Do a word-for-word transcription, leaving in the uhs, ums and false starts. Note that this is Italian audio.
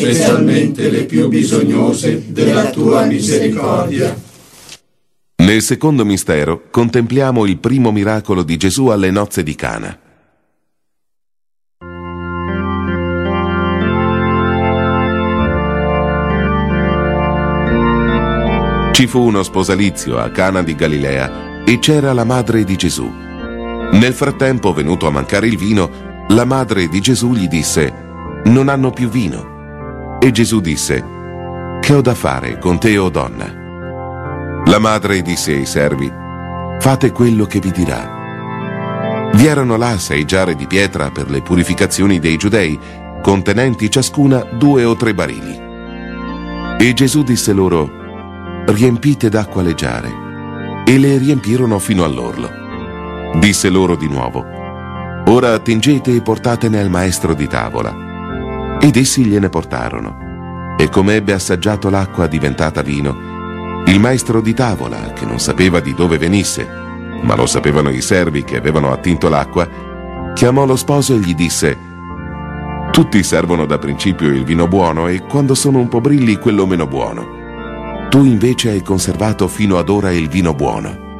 specialmente le più bisognose della tua misericordia. Nel secondo mistero contempliamo il primo miracolo di Gesù alle nozze di Cana. Ci fu uno sposalizio a Cana di Galilea e c'era la madre di Gesù. Nel frattempo, venuto a mancare il vino, la madre di Gesù gli disse: «Non hanno più vino». E Gesù disse: «Che ho da fare con te, o donna?» La madre disse ai servi: «Fate quello che vi dirà». Vi erano là sei giare di pietra per le purificazioni dei giudei, contenenti ciascuna due o tre barili. E Gesù disse loro: «Riempite d'acqua le giare». E le riempirono fino all'orlo. Disse loro di nuovo: «Ora attingete e portatene al maestro di tavola». Ed essi gliene portarono. E come ebbe assaggiato l'acqua diventata vino, il maestro di tavola, che non sapeva di dove venisse, ma lo sapevano i servi che avevano attinto l'acqua, chiamò lo sposo e gli disse: «Tutti servono da principio il vino buono e quando sono un po' brilli quello meno buono. Tu invece hai conservato fino ad ora il vino buono».